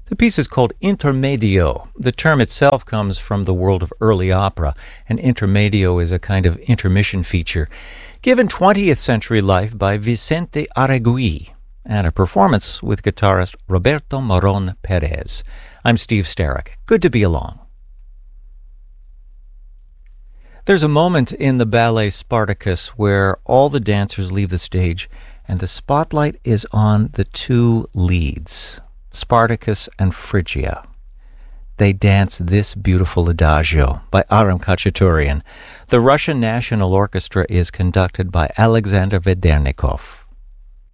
The piece is called Intermedio. The term itself comes from the world of early opera, and intermedio is a kind of intermission feature given 20th century life by Vicente Arregui and a performance with guitarist Roberto Moron Perez. I'm Steve Starrick. Good to be along. There's a moment in the ballet Spartacus where all the dancers leave the stage and the spotlight is on the two leads, Spartacus and Phrygia. They dance this beautiful adagio by Aram Khachaturian. The Russian National Orchestra is conducted by Alexander Vedernikov.